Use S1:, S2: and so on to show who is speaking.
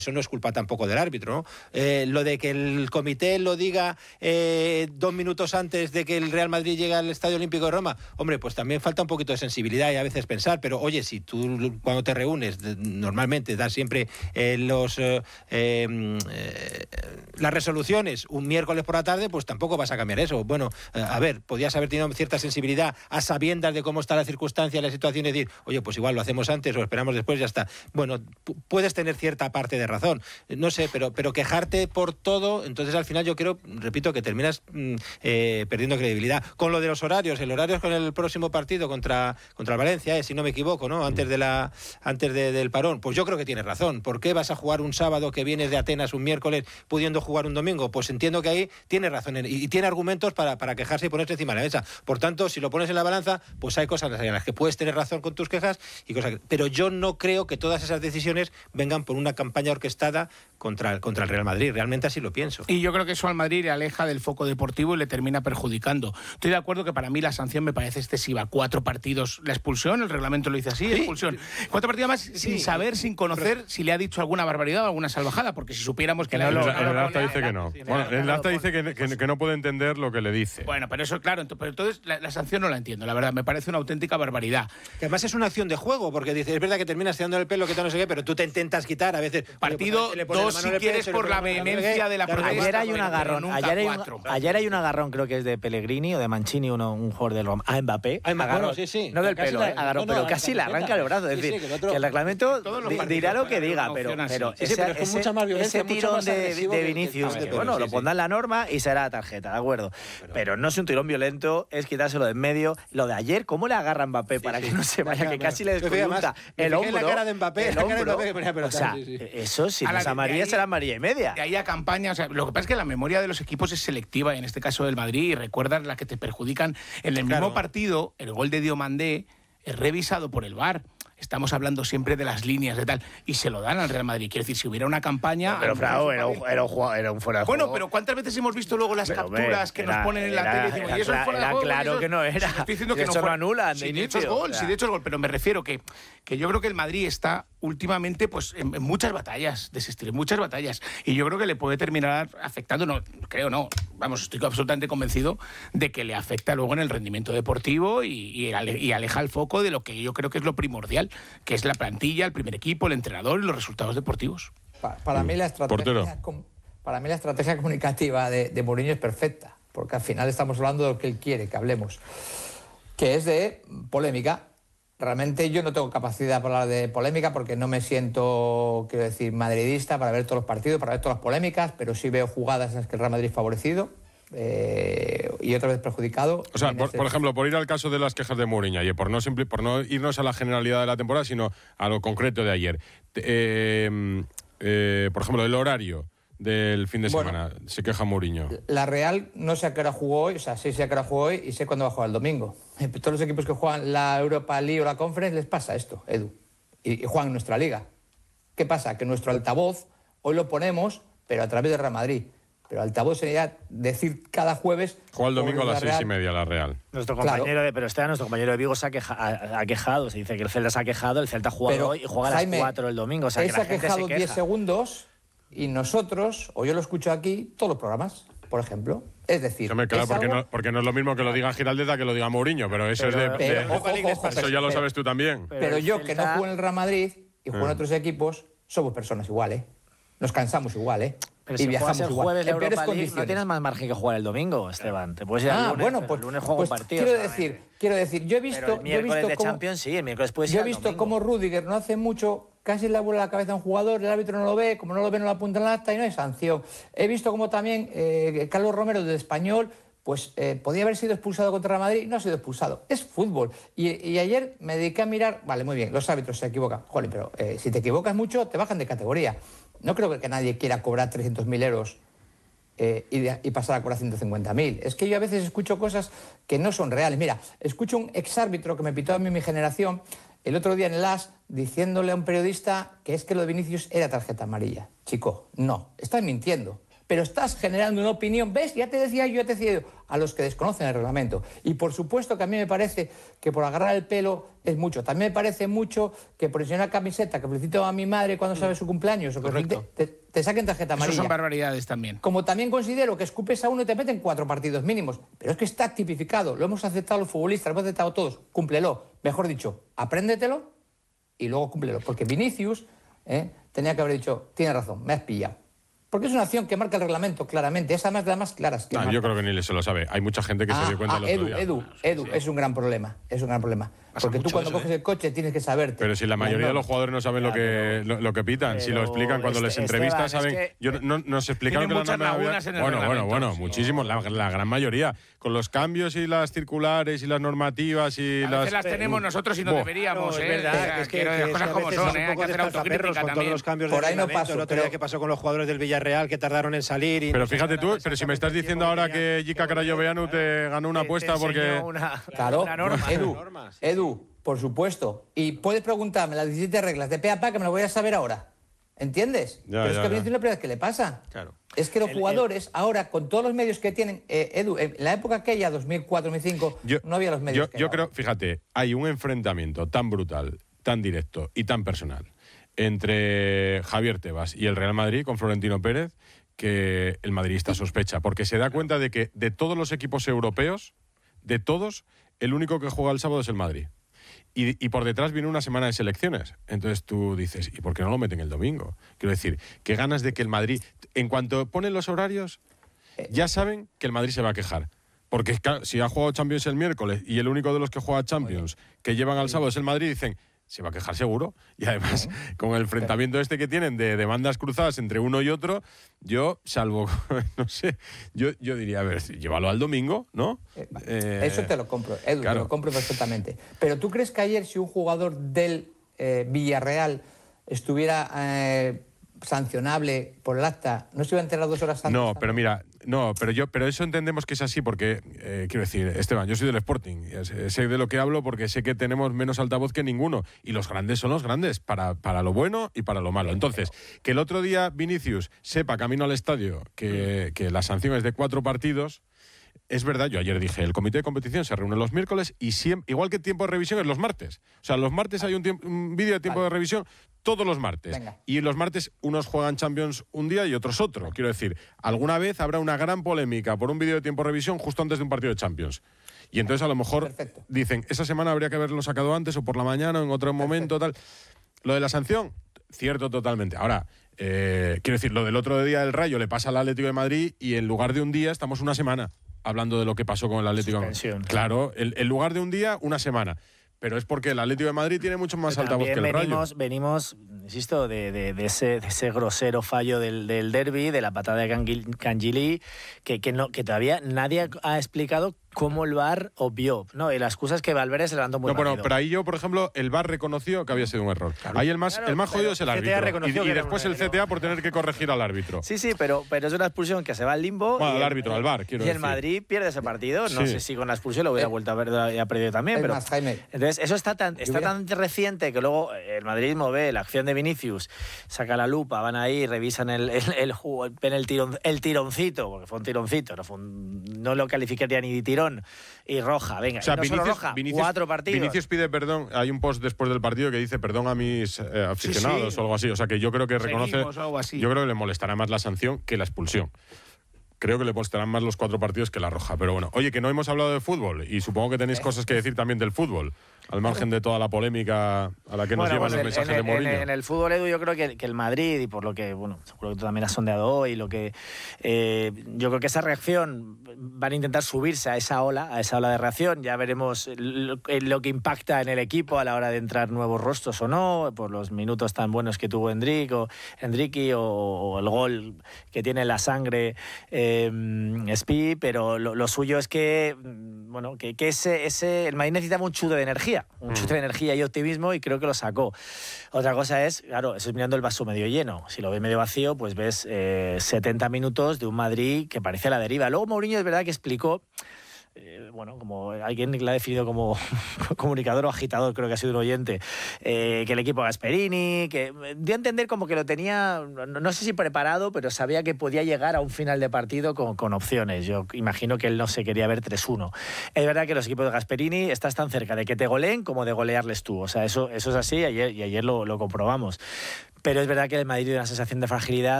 S1: Eso no es culpa tampoco del árbitro, ¿no? Lo de que el comité lo diga 2 minutos antes de que el Real Madrid llegue al Estadio Olímpico de Roma, hombre, pues también falta un poquito de sensibilidad y a veces pensar, pero oye, si tú cuando te reúnes normalmente das siempre las resoluciones un miércoles por la tarde, pues tampoco vas a cambiar eso. Bueno, a ver, podías haber tenido cierta sensibilidad a sabiendas de cómo está la circunstancia, la situación y decir, oye, pues igual lo hacemos antes o esperamos después, ya está. Bueno, puedes tener cierta parte de razón, no sé, pero quejarte por todo, entonces al final yo creo, repito, que terminas perdiendo credibilidad. Con lo de los horarios, el horario es con el próximo partido contra el Valencia, si no me equivoco, ¿no? Antes del parón, pues yo creo que tienes razón. ¿Por qué vas a jugar un sábado que vienes de Atenas un miércoles pudiendo jugar un domingo? Pues entiendo que ahí tiene razón y tiene argumentos para quejarse y ponerse encima de la mesa. Por tanto, si lo pones en la balanza, pues hay cosas en las que puedes tener razón con tus quejas y cosas pero yo no creo que todas esas decisiones vengan por una campaña orquestada contra el Real Madrid. Realmente así lo pienso.
S2: Y yo creo que eso al Madrid le aleja del foco deportivo y le termina perjudicando. Estoy de acuerdo que para mí la sanción me parece excesiva. 4 partidos, la expulsión, el reglamento lo dice así, expulsión. 4 partidos más sin saber, sin conocer si le ha dicho alguna barbaridad o alguna salvajada, porque si supiéramos que...
S3: El acta dice que no. Bueno, el acta dice que no puede entender lo que le dice.
S2: Bueno, pero eso, claro, pero entonces la sanción no la entiendo, la verdad, me parece una auténtica barbaridad.
S1: Que además es una acción de juego, porque dices, es verdad que terminas tirando el pelo, que tal no sé qué, pero tú te intentas quitar a veces...
S2: Partido 2 si quieres por la vehemencia de la protesta.
S4: Ayer hay un agarrón, ayer hay un agarrón, creo que es de Pellegrini o de Mancini, un jugador del Roma, a Mbappé.
S1: Agarrón, sí.
S4: No del pelo, agarrón, pero casi le arranca el brazo. Es decir, que el reglamento dirá lo que diga, pero ese tirón de Vinicius, que bueno, lo pondrá en la norma y será tarjeta, de acuerdo. Pero no es un tirón violento, es quitárselo de en medio. Lo de ayer, ¿cómo le agarra a Mbappé para que no se vaya, que casi le desconjunta el hombro?
S1: La cara de Mbappé,
S4: o sea, eso si no es amarilla será amarilla y media.
S2: De ahí a campaña, o sea, lo que pasa es que la memoria de los equipos es selectiva, en este caso del Madrid, y recuerdas las que te perjudican. En el mismo partido, el gol de Diomandé es revisado por el VAR. Estamos hablando siempre de las líneas de tal, y se lo dan al Real Madrid. Quiero decir, si hubiera una campaña...
S4: Pero Frau, era un fuera de juego.
S2: Bueno, pero ¿cuántas veces hemos visto luego las capturas que nos ponen en la tele? Y decimos, ¿y eso es fuera de juego?
S4: Claro que no era.
S2: Estoy diciendo que
S4: eso no anulan.
S2: Sí, de hecho es gol, pero me refiero que yo creo que el Madrid está últimamente pues en muchas batallas de ese estilo, muchas batallas. Y yo creo que le puede terminar afectando, vamos, estoy absolutamente convencido de que le afecta luego en el rendimiento deportivo y aleja el foco de lo que yo creo que es lo primordial, que es la plantilla, el primer equipo, el entrenador y los resultados deportivos.
S5: Para mí la estrategia comunicativa de Mourinho es perfecta, porque al final estamos hablando de lo que él quiere que hablemos, que es de polémica. Realmente yo no tengo capacidad para hablar de polémica porque no me siento, quiero decir, madridista para ver todos los partidos, para ver todas las polémicas, pero sí veo jugadas en las que el Real Madrid es favorecido y otra vez perjudicado.
S3: O sea, por ejemplo, por ir al caso de las quejas de Mourinho ayer, por no irnos a la generalidad de la temporada, sino a lo concreto de ayer. Por ejemplo, el horario del fin de semana, se queja Mourinho.
S5: La Real no sé a qué hora jugó hoy, o sea, sí sé a qué hora jugó hoy y sé cuándo va a jugar el domingo. Todos los equipos que juegan la Europa League o la Conference les pasa esto, Edu, y juegan en nuestra liga. ¿Qué pasa? Que nuestro altavoz hoy lo ponemos, pero a través de Real Madrid. Pero altavoz sería decir cada jueves...
S3: Juega el domingo a las 6:30 la Real.
S4: Nuestro compañero nuestro compañero de Vigo se ha quejado, se dice que el Celta se ha quejado, el Celta ha jugado hoy y juega a las 4 el domingo. O sea, que la gente se queja. Él se ha quejado
S5: 10 segundos y nosotros, o yo lo escucho aquí, todos los programas, por ejemplo. Es decir...
S3: Claro, porque no es lo mismo que lo diga Giraldez que lo diga Mourinho, pero eso es de...
S5: Ojo,
S3: eso ya lo sabes tú también.
S5: Pero yo, que no juego en el Real Madrid y juego en otros equipos, somos personas igual, ¿eh? Nos cansamos igual, ¿eh?
S4: Pero si juegas el jueves la Europa League, no tienes más margen que jugar el domingo, Esteban. Te puedes ir al lunes, el lunes juego un partido.
S5: Quiero decir, yo he visto...
S4: Pero el miércoles de Champions sí, el miércoles puedes ir al domingo.
S5: Yo he visto cómo Rüdiger no hace mucho, casi le vuela la cabeza a un jugador, el árbitro no lo ve, como no lo ve no lo apunta en la acta y no hay sanción. He visto cómo también Carlos Romero del Español, pues podía haber sido expulsado contra Real Madrid, no ha sido expulsado. Es fútbol. Y ayer me dediqué a mirar, vale, muy bien, los árbitros se equivocan. Joder, pero si te equivocas mucho, te bajan de categoría. No creo que nadie quiera cobrar 300.000 euros y pasar a cobrar 150.000. Es que yo a veces escucho cosas que no son reales. Mira, escucho un exárbitro que me pitó a mí mi generación el otro día en el AS diciéndole a un periodista que es que lo de Vinicius era tarjeta amarilla. Chico, no, estás mintiendo. pero estás generando una opinión. ¿Ves? Ya te decía yo a los que desconocen el reglamento. Y por supuesto que a mí me parece que por agarrar el pelo es mucho. También me parece mucho que por enseñar una camiseta que felicito a mi madre cuando sabe su cumpleaños o que te saquen tarjeta amarilla.
S2: Eso son barbaridades también.
S5: Como también considero que escupes a uno y te meten 4 partidos mínimos. Pero es que está tipificado. Lo hemos aceptado los futbolistas, lo hemos aceptado todos. Cúmplelo. Mejor dicho, apréndetelo y luego cúmplelo. Porque Vinicius tenía que haber dicho, tienes razón, me has pillado. Porque es una acción que marca el reglamento claramente. Esa es de las más claras.
S3: Yo creo que ni se lo sabe. Hay mucha gente que se dio cuenta el otro día.
S5: Edu, es un gran problema. Es un gran problema. Porque tú cuando coges el coche tienes que saberte.
S3: Pero si la mayoría de los jugadores no saben lo que pitan, si lo explican cuando les entrevistas, saben. Nos explicaron que
S2: muchas lagunas en el reglamento.
S3: Bueno, muchísimos, la gran mayoría. Con los cambios y las circulares y las normativas y
S2: a veces las tenemos nosotros y no deberíamos,
S1: es verdad, es que las cosas como son, hay que hacer autocrítica con todos los cambios de reglamento. El otro día que pasó con los jugadores del Villarreal que tardaron en salir.
S3: Pero fíjate tú, pero si me estás diciendo ahora que Jica Carayoveanu te ganó una apuesta porque...
S5: Claro, Edu, por supuesto. Y puedes preguntarme las 17 reglas de pe a pa que me lo voy a saber ahora. ¿Entiendes? Pero es que a Vinicius es la primera vez que le pasa.
S1: Claro.
S5: Es que los jugadores ahora, con todos los medios que tienen, Edu, en la época aquella, 2004-2005, no había los medios que
S3: yo creo, fíjate, hay un enfrentamiento tan brutal, tan directo y tan personal entre Javier Tebas y el Real Madrid con Florentino Pérez que el madridista sospecha, porque se da cuenta de que de todos los equipos europeos, de todos, el único que juega el sábado es el Madrid. Y por detrás viene una semana de selecciones. Entonces tú dices, ¿y por qué no lo meten el domingo? Quiero decir, qué ganas de que el Madrid, en cuanto ponen los horarios, ya saben que el Madrid se va a quejar. Porque si ha jugado Champions el miércoles y el único de los que juega Champions que llevan al sábado es el Madrid, dicen, se va a quejar seguro. Y además, con el enfrentamiento que tienen de demandas cruzadas entre uno y otro, yo, salvo, no sé, yo diría, a ver, llévalo al domingo, ¿no?
S5: Eso te lo compro, Edu, claro. Te lo compro perfectamente. Pero ¿tú crees que ayer si un jugador del Villarreal estuviera sancionable por el acta, no se iba a enterar 2 horas antes?
S3: No, pero mira, pero eso entendemos que es así porque, quiero decir, Esteban, yo soy del Sporting, sé de lo que hablo porque sé que tenemos menos altavoz que ninguno y los grandes son los grandes, para lo bueno y para lo malo. Entonces, que el otro día Vinicius sepa camino al estadio que la sanción es de 4 partidos, es verdad, yo ayer dije, el comité de competición se reúne los miércoles y siempre, igual que el tiempo de revisión es los martes. O sea, los martes hay un vídeo de tiempo de revisión todos los martes.
S5: Venga.
S3: Y los martes unos juegan Champions un día y otros otro. Quiero decir, alguna vez habrá una gran polémica por un vídeo de tiempo de revisión justo antes de un partido de Champions. Y entonces a lo mejor dicen, esa semana habría que haberlo sacado antes o por la mañana o en otro momento, tal. Lo de la sanción, cierto totalmente. Ahora, quiero decir, lo del otro día del Rayo le pasa al Atlético de Madrid y en lugar de un día estamos una semana hablando de lo que pasó con el Atlético de Madrid. Claro, en lugar de un día, una semana. Pero es porque el Atlético de Madrid tiene mucho más altavoz que el Rayo.
S4: Venimos, insisto, de ese grosero fallo del derbi, de la patada de Cangilí, que todavía nadie ha explicado cómo el VAR obvió, ¿no? Y la excusa es que Valverde se levantó muy rápido.
S3: Pero ahí yo, por ejemplo, el VAR reconoció que había sido un error. Claro. Ahí el más jodido es el árbitro. Y después el CTA por tener que corregir al árbitro.
S4: Sí, pero es una expulsión que se va al limbo.
S3: Bueno, al árbitro, al VAR, quiero decir.
S4: Y el Madrid pierde ese partido. No sé si con la expulsión lo hubiera vuelto a ver y ha perdido también. Pero
S5: más, Jaime.
S4: Entonces, eso está tan reciente que luego el madridismo ve la acción de Vinicius, saca la lupa, van ahí, revisan el juego, ven el tironcito, porque fue un tironcito, no lo calificaría ni de tirón. Y roja, venga.
S3: O sea,
S4: no solo roja, 4 partidos.
S3: Vinicius pide perdón. Hay un post después del partido que dice perdón a mis aficionados o algo así. O sea, que yo creo que reconoce. Yo creo que le molestará más la sanción que la expulsión. Creo que le molestarán más los 4 partidos que la roja. Pero bueno, oye, que no hemos hablado de fútbol y supongo que tenéis cosas que decir también del fútbol, al margen de toda la polémica a la que nos llevan los mensajes de Mourinho.
S4: En el fútbol, Edu, yo creo que el Madrid, y por lo que, seguro que tú también has sondeado hoy, yo creo que esa reacción van a intentar subirse a esa ola de reacción. Ya veremos lo que impacta en el equipo a la hora de entrar nuevos rostros o no, por los minutos tan buenos que tuvo Endricky o el gol que tiene en la sangre Spi, pero lo suyo es que el Madrid necesitaba un chute de energía, y optimismo, y creo que lo sacó. Otra cosa es, claro, eso es mirando el vaso medio lleno. Si lo ves medio vacío, pues ves 70 minutos de un Madrid que parece a la deriva. Luego Mourinho es verdad que explicó bueno, como alguien la ha definido como comunicador o agitador, creo que ha sido un oyente, que el equipo Gasperini, que dio a entender como que lo tenía, no sé si preparado, pero sabía que podía llegar a un final de partido con opciones. Yo imagino que él no se quería ver 3-1. Es verdad que los equipos de Gasperini estás tan cerca de que te goleen como de golearles tú. O sea, eso es así, y ayer lo comprobamos. Pero es verdad que el Madrid tiene una sensación de fragilidad